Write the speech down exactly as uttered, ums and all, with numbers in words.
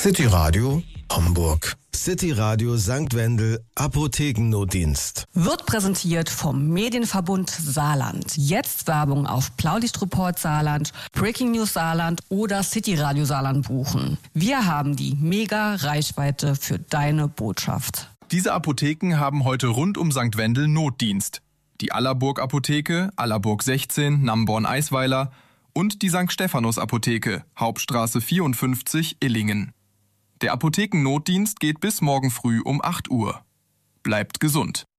City Radio Homburg. City Radio Sankt Wendel Apothekennotdienst. Wird präsentiert vom Medienverbund Saarland. Jetzt Werbung auf Blaulichtreport Saarland, Breaking News Saarland oder City Radio Saarland buchen. Wir haben die mega Reichweite für deine Botschaft. Diese Apotheken haben heute rund um Sankt Wendel Notdienst. Die Allerburg Apotheke, Allerburg sechzehn, Namborn-Eisweiler und die Sankt Stephanus Apotheke, Hauptstraße vierundfünfzig, Illingen. Der Apothekennotdienst geht bis morgen früh um acht Uhr. Bleibt gesund.